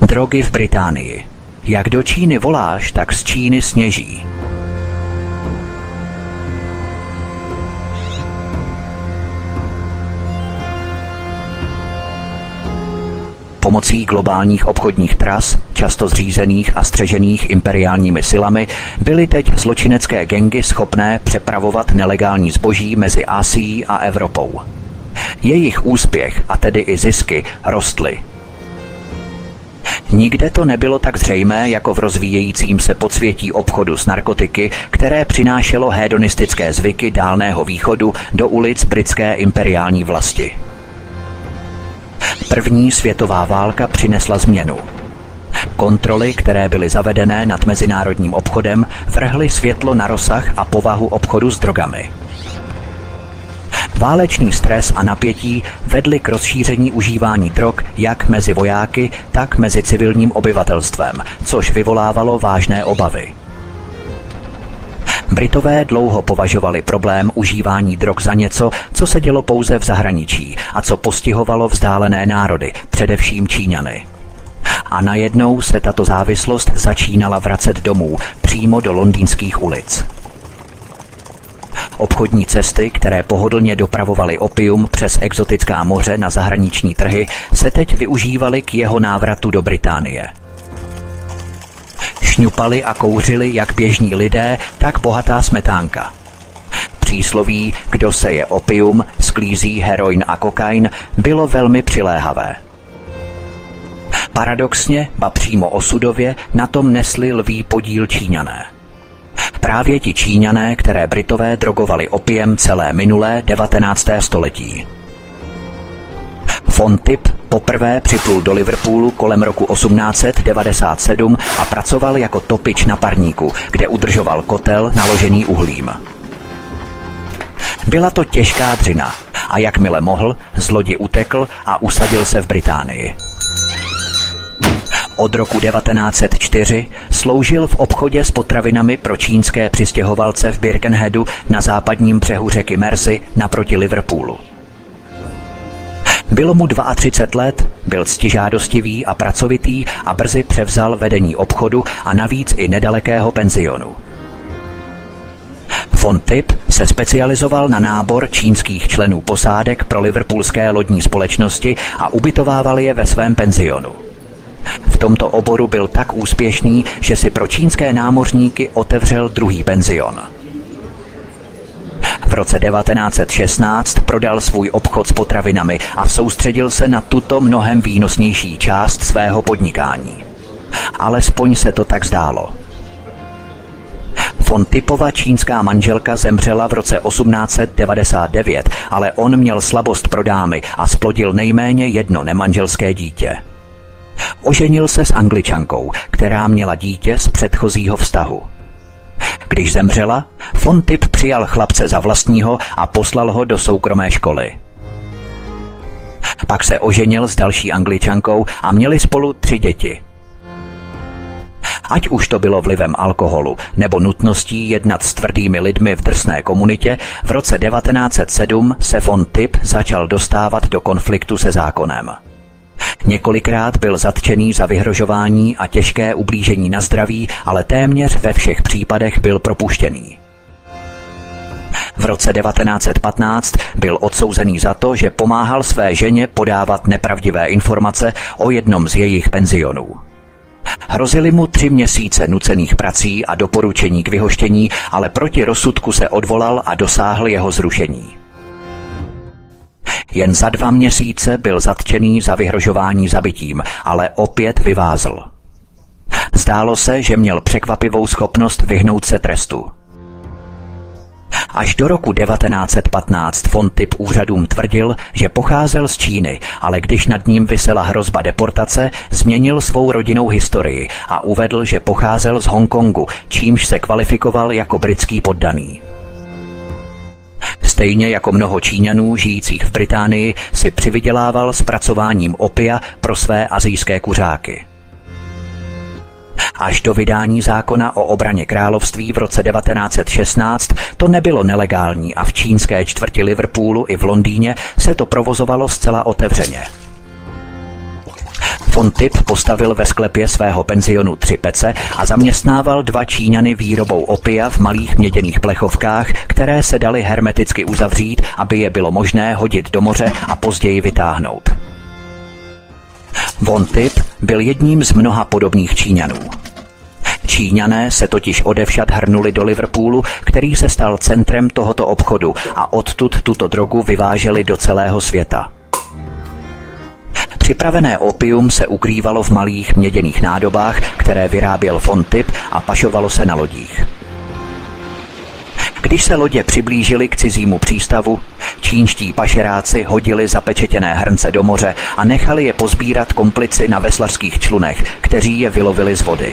Drogy v Británii. Jak do Číny voláš, tak z Číny sněží. Pomocí globálních obchodních tras, často zřízených a střežených imperiálními silami, byly teď zločinecké gangy schopné přepravovat nelegální zboží mezi Asií a Evropou. Jejich úspěch, a tedy i zisky, rostly. Nikde to nebylo tak zřejmé jako v rozvíjejícím se podsvětí obchodu s narkotiky, které přinášelo hedonistické zvyky Dálného východu do ulic britské imperiální vlasti. První světová válka přinesla změnu. Kontroly, které byly zavedené nad mezinárodním obchodem, vrhly světlo na rozsah a povahu obchodu s drogami. Válečný stres a napětí vedly k rozšíření užívání drog jak mezi vojáky, tak mezi civilním obyvatelstvem, což vyvolávalo vážné obavy. Britové dlouho považovali problém užívání drog za něco, co se dělo pouze v zahraničí a co postihovalo vzdálené národy, především Číňany. A najednou se tato závislost začínala vracet domů, přímo do londýnských ulic. Obchodní cesty, které pohodlně dopravovaly opium přes exotická moře na zahraniční trhy, se teď využívaly k jeho návratu do Británie. Šňupali a kouřili jak běžní lidé, tak bohatá smetánka. Přísloví, kdo seje opium, sklízí heroin a kokain, bylo velmi přiléhavé. Paradoxně, ba přímo osudově, na tom nesli lví podíl Číňané. Právě ti Číňané, které Britové drogovali opiem celé minulé 19. století. Von Tipp poprvé připlul do Liverpoolu kolem roku 1897 a pracoval jako topič na parníku, kde udržoval kotel naložený uhlím. Byla to těžká dřina a jakmile mohl, z lodi utekl a usadil se v Británii. Od roku 1904 sloužil v obchodě s potravinami pro čínské přistěhovalce v Birkenheadu na západním břehu řeky Mersey naproti Liverpoolu. Bylo mu 32 let, byl ctižádostivý a pracovitý a brzy převzal vedení obchodu a navíc i nedalekého penzionu. Von Tipp se specializoval na nábor čínských členů posádek pro liverpoolské lodní společnosti a ubytovával je ve svém penzionu. V tomto oboru byl tak úspěšný, že si pro čínské námořníky otevřel druhý penzion. V roce 1916 prodal svůj obchod s potravinami a soustředil se na tuto mnohem výnosnější část svého podnikání. Alespoň se to tak zdálo. Von Tippova čínská manželka zemřela v roce 1899, ale on měl slabost pro dámy a splodil nejméně jedno nemanželské dítě. Oženil se s Angličankou, která měla dítě z předchozího vztahu. Když zemřela, von Tipp přijal chlapce za vlastního a poslal ho do soukromé školy. Pak se oženil s další Angličankou a měli spolu 3 děti. Ať už to bylo vlivem alkoholu nebo nutností jednat s tvrdými lidmi v drsné komunitě, v roce 1907 se von Tipp začal dostávat do konfliktu se zákonem. Několikrát byl zatčený za vyhrožování a těžké ublížení na zdraví, ale téměř ve všech případech byl propuštěný. V roce 1915 byl odsouzený za to, že pomáhal své ženě podávat nepravdivé informace o jednom z jejich penzionů. Hrozily mu 3 měsíce nucených prací a doporučení k vyhoštění, ale proti rozsudku se odvolal a dosáhl jeho zrušení. Jen za 2 měsíce byl zatčený za vyhrožování zabitím, ale opět vyvázl. Zdálo se, že měl překvapivou schopnost vyhnout se trestu. Až do roku 1915 von Tipp úřadům tvrdil, že pocházel z Číny, ale když nad ním visela hrozba deportace, změnil svou rodinnou historii a uvedl, že pocházel z Hongkongu, čímž se kvalifikoval jako britský poddaný. Stejně jako mnoho Číňanů žijících v Británii si přivydělával zpracováním opia pro své asijské kuřáky. Až do vydání zákona o obraně království v roce 1916 to nebylo nelegální a v čínské čtvrti Liverpoolu i v Londýně se to provozovalo zcela otevřeně. Von Tipp postavil ve sklepě svého penzionu 3 pece a zaměstnával 2 Číňany výrobou opia v malých měděných plechovkách, které se daly hermeticky uzavřít, aby je bylo možné hodit do moře a později vytáhnout. Von Tipp byl jedním z mnoha podobných Číňanů. Číňané se totiž odevšad hrnuli do Liverpoolu, který se stal centrem tohoto obchodu, a odtud tuto drogu vyváželi do celého světa. Připravené opium se ukrývalo v malých měděných nádobách, které vyráběl Von Tipp, a pašovalo se na lodích. Když se lodě přiblížily k cizímu přístavu, čínští pašeráci hodili zapečetěné hrnce do moře a nechali je pozbírat komplici na veslařských člunech, kteří je vylovili z vody.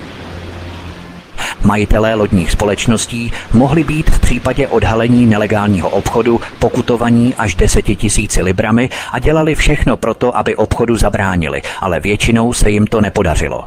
Majitelé lodních společností mohli být v případě odhalení nelegálního obchodu pokutovaní až 10 000 librami a dělali všechno proto, aby obchodu zabránili, ale většinou se jim to nepodařilo.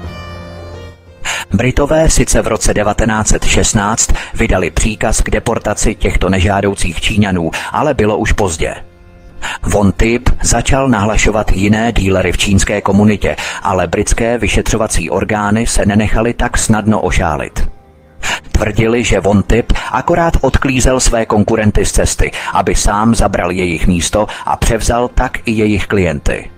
Britové sice v roce 1916 vydali příkaz k deportaci těchto nežádoucích Číňanů, ale bylo už pozdě. Von Tipp začal nahlašovat jiné dílery v čínské komunitě, ale britské vyšetřovací orgány se nenechaly tak snadno ošálit. Tvrdili, že Von Tipp akorát odklízel své konkurenty z cesty, aby sám zabral jejich místo a převzal tak i jejich klienty.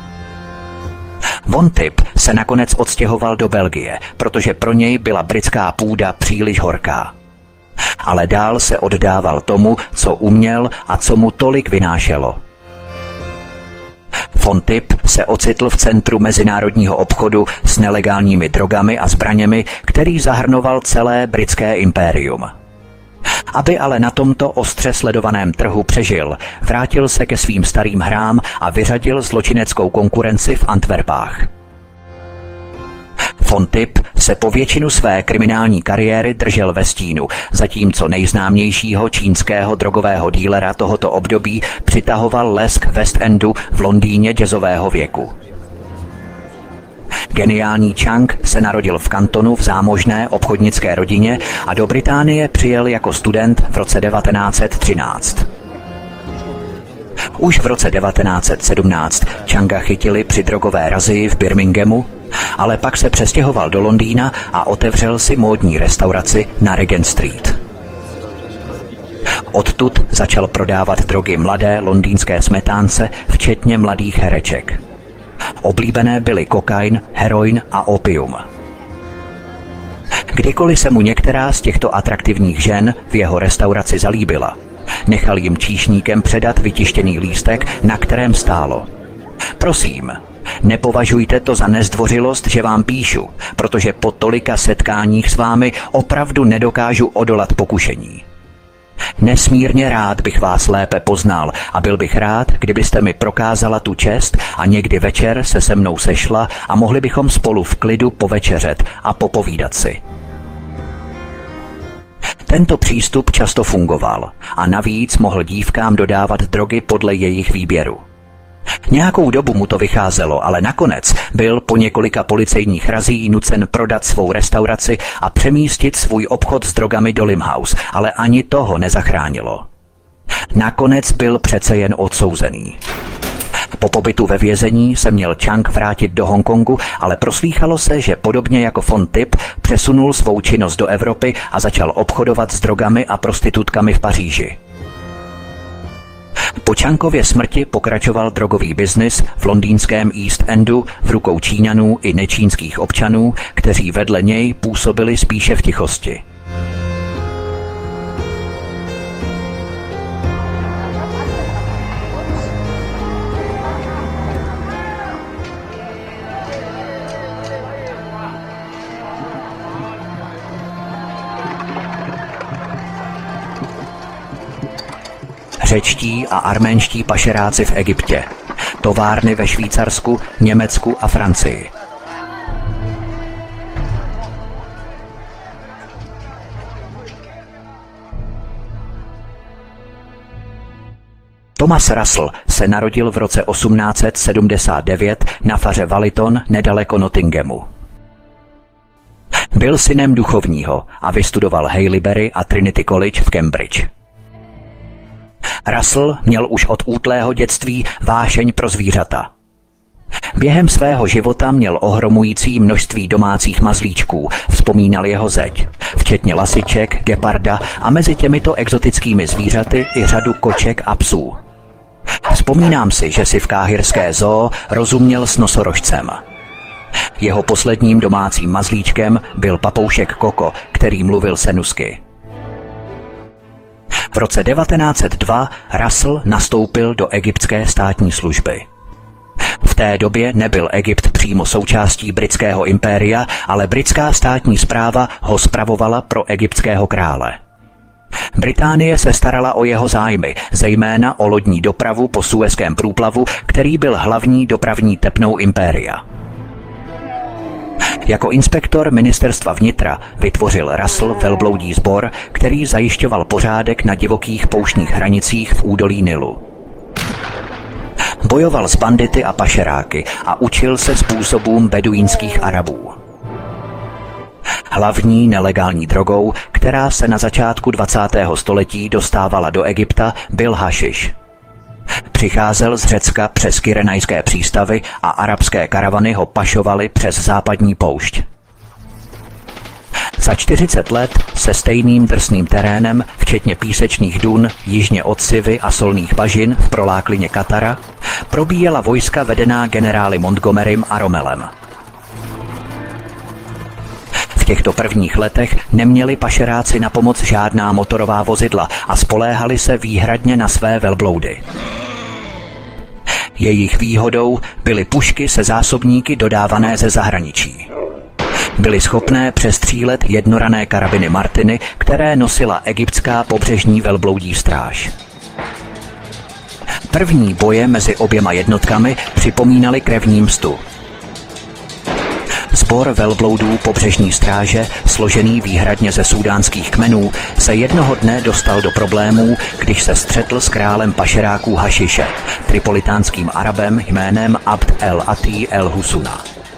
Von Tipp se nakonec odstěhoval do Belgie, protože pro něj byla britská půda příliš horká. Ale dál se oddával tomu, co uměl a co mu tolik vynášelo. Von Tipp se ocitl v centru mezinárodního obchodu s nelegálními drogami a zbraněmi, který zahrnoval celé britské impérium. Aby ale na tomto ostře sledovaném trhu přežil, vrátil se ke svým starým hrám a vyřadil zločineckou konkurenci v Antwerpách. Von Tipp se po většinu své kriminální kariéry držel ve stínu, zatímco nejznámějšího čínského drogového dílera tohoto období přitahoval lesk West Endu v Londýně jazzového věku. Geniální Chang se narodil v Cantonu v zámožné obchodnické rodině a do Británie přijel jako student v roce 1913. Už v roce 1917 Changa chytili při drogové razii v Birminghamu, ale pak se přestěhoval do Londýna a otevřel si módní restauraci na Regent Street. Odtud začal prodávat drogy mladé londýnské smetánce, včetně mladých hereček. Oblíbené byly kokain, heroin a opium. Kdykoliv se mu některá z těchto atraktivních žen v jeho restauraci zalíbila, nechal jim číšníkem předat vytištěný lístek, na kterém stálo: Prosím, nepovažujte to za nezdvořilost, že vám píšu, protože po tolika setkáních s vámi opravdu nedokážu odolat pokušení. Nesmírně rád bych vás lépe poznal a byl bych rád, kdybyste mi prokázala tu čest a někdy večer se se mnou sešla a mohli bychom spolu v klidu povečeřet a popovídat si. Tento přístup často fungoval a navíc mohl dívkám dodávat drogy podle jejich výběru. Nějakou dobu mu to vycházelo, ale nakonec byl po několika policejních razí nucen prodat svou restauraci a přemístit svůj obchod s drogami do Limehouse, ale ani toho nezachránilo. Nakonec byl přece jen odsouzený. Po pobytu ve vězení se měl Chang vrátit do Hongkongu, ale proslýchalo se, že podobně jako Von Tipp přesunul svou činnost do Evropy a začal obchodovat s drogami a prostitutkami v Paříži. Po Changově smrti pokračoval drogový biznis v londýnském East Endu v rukou Číňanů i nečínských občanů, kteří vedle něj působili spíše v tichosti. Řečtí a arménští pašeráci v Egyptě, továrny ve Švýcarsku, Německu a Francii. Thomas Russell se narodil v roce 1879 na faře Wallyton nedaleko Nottinghamu. Byl synem duchovního a vystudoval Haileybury a Trinity College v Cambridge. Russell měl už od útlého dětství vášeň pro zvířata. Během svého života měl ohromující množství domácích mazlíčků, vzpomínal jeho zeď, včetně lasiček, geparda a mezi těmito exotickými zvířaty i řadu koček a psů. Vzpomínám si, že si v káhirské zoo rozuměl s nosorožcem. Jeho posledním domácím mazlíčkem byl papoušek Koko, který mluvil senusky. V roce 1902 Russell nastoupil do egyptské státní služby. V té době nebyl Egypt přímo součástí britského impéria, ale britská státní správa ho spravovala pro egyptského krále. Británie se starala o jeho zájmy, zejména o lodní dopravu po Suezském průplavu, který byl hlavní dopravní tepnou impéria. Jako inspektor ministerstva vnitra vytvořil Russell velbloudí sbor, který zajišťoval pořádek na divokých pouštních hranicích v údolí Nilu. Bojoval s bandity a pašeráky a učil se způsobům beduínských Arabů. Hlavní nelegální drogou, která se na začátku 20. století dostávala do Egypta, byl hašiš. Přicházel z Řecka přes kyrenajské přístavy a arabské karavany ho pašovaly přes západní poušť. Za 40 let se stejným drsným terénem, včetně písečných dun, jižně od Sivy a solných bažin v proláklině Katara, probíjela vojska vedená generály Montgomerym a Rommelem. V těchto prvních letech neměli pašeráci na pomoc žádná motorová vozidla a spoléhali se výhradně na své velbloudy. Jejich výhodou byly pušky se zásobníky dodávané ze zahraničí. Byly schopné přestřílet jednoranné karabiny Martiny, které nosila egyptská pobřežní velbloudí stráž. První boje mezi oběma jednotkami připomínaly krevní mstu. Sbor velbloudů pobřežní stráže, složený výhradně ze súdánských kmenů, se jednoho dne dostal do problémů, když se střetl s králem pašeráků hašiše, tripolitánským Arabem jménem Abd el-Atí el-Husuna.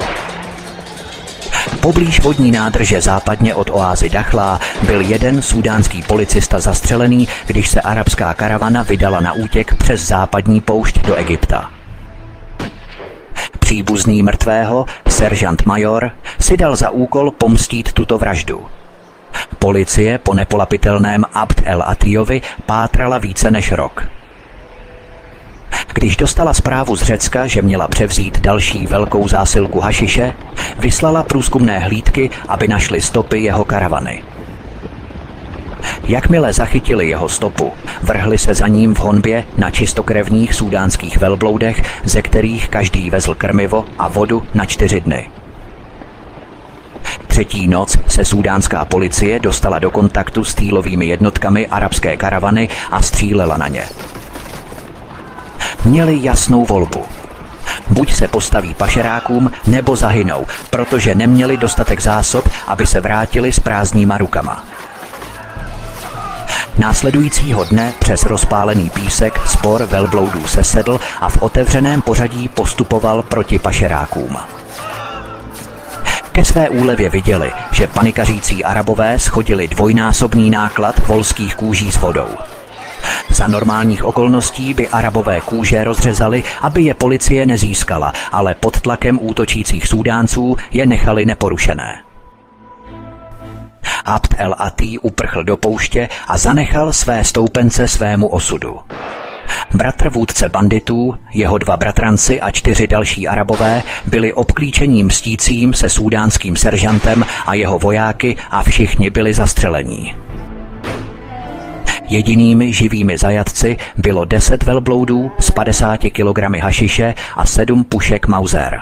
Poblíž vodní nádrže západně od oázy Dachlá byl jeden súdánský policista zastřelený, když se arabská karavana vydala na útěk přes západní poušť do Egypta. Příbuzný mrtvého, seržant major, si dal za úkol pomstít tuto vraždu. Policie po nepolapitelném Abd el-Atíjovi pátrala více než rok. Když dostala zprávu z Řecka, že měla převzít další velkou zásilku hašiše, vyslala průzkumné hlídky, aby našly stopy jeho karavany. Jakmile zachytili jeho stopu, vrhli se za ním v honbě na čistokrevných súdánských velbloudech, ze kterých každý vezl krmivo a vodu na 4 dny. Třetí noc se súdánská policie dostala do kontaktu s týlovými jednotkami arabské karavany a střílela na ně. Měli jasnou volbu. Buď se postaví pašerákům, nebo zahynou, protože neměli dostatek zásob, aby se vrátili s prázdnýma rukama. Následujícího dne přes rozpálený písek sbor velbloudů sesedl a v otevřeném pořadí postupoval proti pašerákům. Ke své úlevě viděli, že panikařící Arabové shodili dvojnásobný náklad volských kůží s vodou. Za normálních okolností by Arabové kůže rozřezali, aby je policie nezískala, ale pod tlakem útočících Súdánců je nechali neporušené. Abd el-Atí uprchl do pouště a zanechal své stoupence svému osudu. Bratr vůdce banditů, jeho 2 bratranci a 4 další Arabové byli obklíčení mstícím se súdánským seržantem a jeho vojáky a všichni byli zastřelení. Jedinými živými zajatci bylo 10 velbloudů s 50 kg hašiše a 7 pušek Mauser.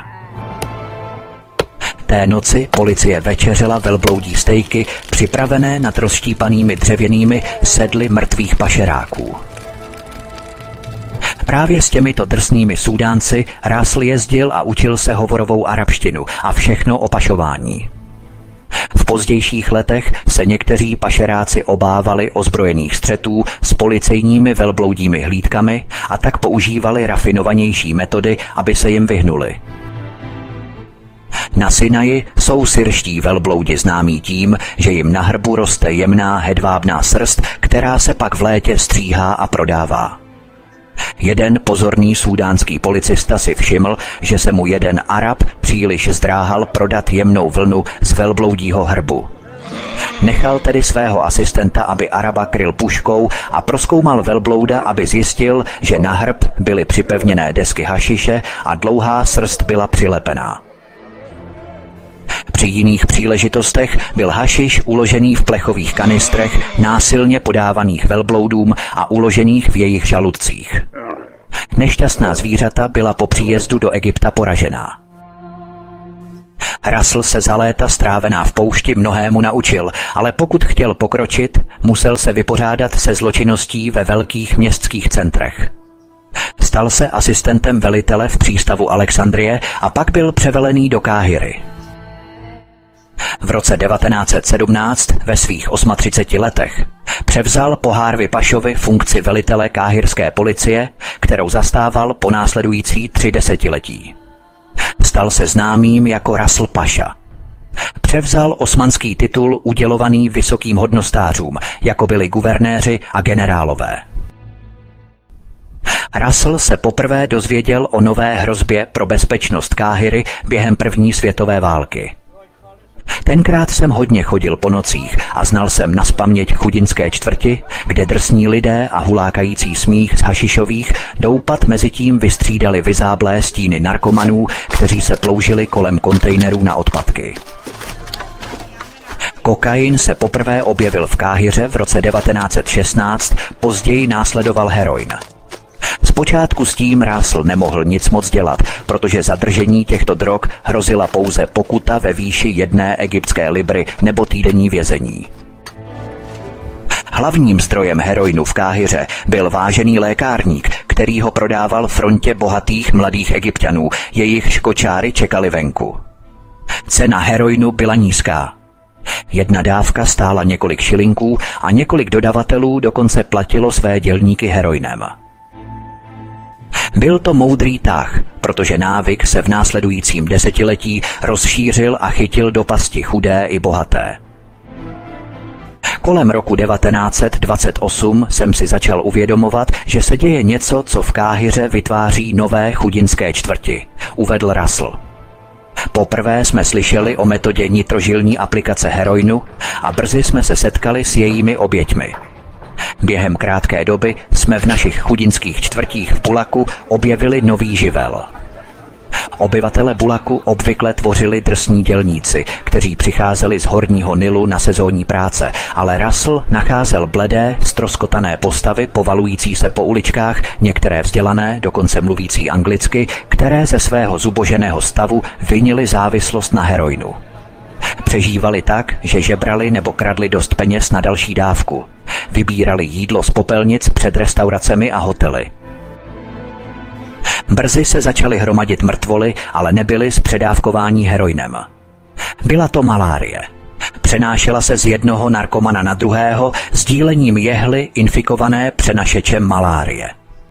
Té noci policie večeřela velbloudí stejky připravené nad rozštípanými dřevěnými sedly mrtvých pašeráků. Právě s těmito drsnými Súdánci Russell jezdil a učil se hovorovou arabštinu a všechno o pašování. V pozdějších letech se někteří pašeráci obávali ozbrojených střetů s policejními velbloudími hlídkami a tak používali rafinovanější metody, aby se jim vyhnuli. Na Sinaji jsou syrští velbloudi známí tím, že jim na hrbu roste jemná hedvábná srst, která se pak v létě stříhá a prodává. Jeden pozorný súdánský policista si všiml, že se mu jeden Arab příliš zdráhal prodat jemnou vlnu z velbloudího hrbu. Nechal tedy svého asistenta, aby Araba kryl puškou a prozkoumal velblouda, aby zjistil, že na hrb byly připevněné desky hašiše a dlouhá srst byla přilepená. Při jiných příležitostech byl hašiš uložený v plechových kanistrech, násilně podávaných velbloudům a uložených v jejich žaludcích. Nešťastná zvířata byla po příjezdu do Egypta poražená. Russell se za léta strávená v poušti mnohému naučil, ale pokud chtěl pokročit, musel se vypořádat se zločinností ve velkých městských centrech. Stal se asistentem velitele v přístavu Alexandrie a pak byl převelený do Káhiry. V roce 1917 ve svých 38 letech převzal po Harvey Pashovi funkci velitele káhirské policie, kterou zastával po následující 3 desetiletí. Stal se známým jako Russell Pasha. Převzal osmanský titul udělovaný vysokým hodnostářům, jako byli guvernéři a generálové. Russell se poprvé dozvěděl o nové hrozbě pro bezpečnost Káhiry během první světové války. Tenkrát jsem hodně chodil po nocích a znal jsem nazpaměť chudinské čtvrti, kde drsní lidé a hulákající smích z hašišových doupat mezitím vystřídali vyzáblé stíny narkomanů, kteří se ploužili kolem kontejnerů na odpadky. Kokain se poprvé objevil v Káhiře v roce 1916, později následoval heroin. Zpočátku s tím Russell nemohl nic moc dělat, protože za držení těchto drog hrozila pouze pokuta ve výši 1 egyptské libry nebo týdenní vězení. Hlavním zdrojem heroinu v Káhiře byl vážený lékárník, který ho prodával frontě bohatých mladých Egypťanů, jejichž kočáry čekali venku. Cena heroinu byla nízká. 1 dávka stála několik šilinků a několik dodavatelů dokonce platilo své dělníky heroinem. Byl to moudrý tah, protože návyk se v následujícím desetiletí rozšířil a chytil do pasti chudé i bohaté. Kolem roku 1928 jsem si začal uvědomovat, že se děje něco, co v Káhiře vytváří nové chudinské čtvrti, uvedl Russell. Poprvé jsme slyšeli o metodě nitrožilní aplikace heroinu a brzy jsme se setkali s jejími oběťmi. Během krátké doby jsme v našich chudinských čtvrtích v Bulaku objevili nový živel. Obyvatele Bulaku obvykle tvořili drsní dělníci, kteří přicházeli z horního Nilu na sezónní práce, ale Russell nacházel bledé, ztroskotané postavy povalující se po uličkách, některé vzdělané, dokonce mluvící anglicky, které ze svého zuboženého stavu vinili závislost na heroinu. Přežívali tak, že žebrali nebo kradli dost peněz na další dávku. Vybírali jídlo z popelnic před restauracemi a hotely. Brzy se začaly hromadit mrtvoly, ale nebyly z předávkování heroinem. Byla to malárie. Přenášela se z jednoho narkomana na druhého sdílením jehly infikované přenašečem malárie.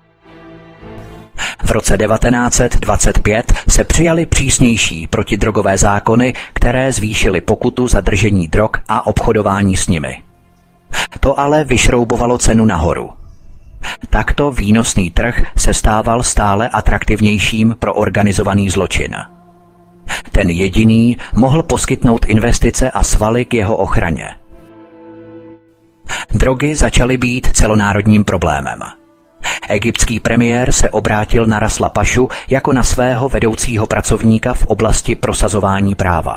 V roce 1925 se přijaly přísnější protidrogové zákony, které zvýšily pokutu za držení drog a obchodování s nimi. To ale vyšroubovalo cenu nahoru. Takto výnosný trh se stával stále atraktivnějším pro organizovaný zločin. Ten jediný mohl poskytnout investice a svaly k jeho ochraně. Drogy začaly být celonárodním problémem. Egyptský premiér se obrátil na Russella Pashu jako na svého vedoucího pracovníka v oblasti prosazování práva.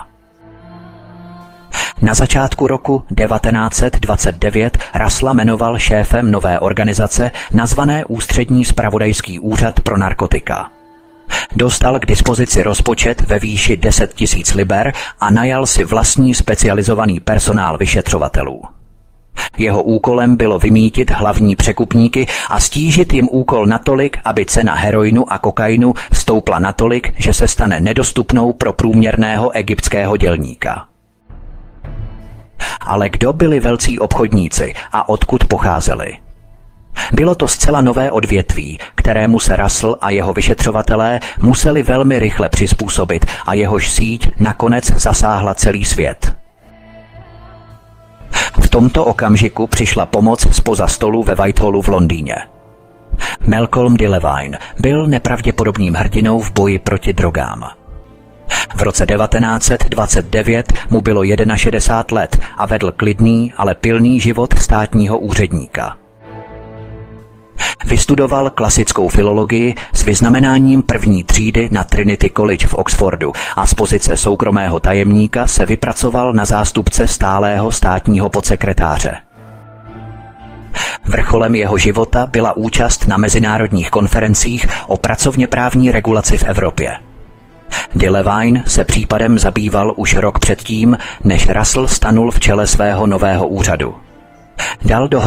Na začátku roku 1929 Russella jmenoval šéfem nové organizace nazvané Ústřední zpravodajský úřad pro narkotika. Dostal k dispozici rozpočet ve výši 10 000 liber a najal si vlastní specializovaný personál vyšetřovatelů. Jeho úkolem bylo vymítit hlavní překupníky a stížit jim úkol natolik, aby cena heroinu a kokainu stoupla natolik, že se stane nedostupnou pro průměrného egyptského dělníka. Ale kdo byli velcí obchodníci a odkud pocházeli? Bylo to zcela nové odvětví, kterému se Russell a jeho vyšetřovatelé museli velmi rychle přizpůsobit a jehož síť nakonec zasáhla celý svět. V tomto okamžiku přišla pomoc zpoza stolu ve Whitehallu v Londýně. Malcolm Delevingne byl nepravděpodobným hrdinou v boji proti drogám. V roce 1929 mu bylo 61 let a vedl klidný, ale pilný život státního úředníka. Vystudoval klasickou filologii s vyznamenáním první třídy na Trinity College v Oxfordu a z pozice soukromého tajemníka se vypracoval na zástupce stálého státního podsekretáře. Vrcholem jeho života byla účast na mezinárodních konferencích o pracovně právní regulaci v Evropě. Delevingne se případem zabýval už rok předtím, než Russell stanul v čele svého nového úřadu. Dal do